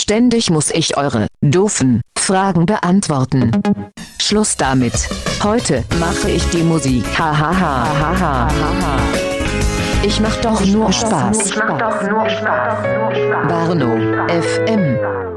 Ständig muss ich eure doofen Fragen beantworten. Schluss damit. Heute mache ich die Musik. Hahaha. Ich mach doch nur Spaß. Barno FM.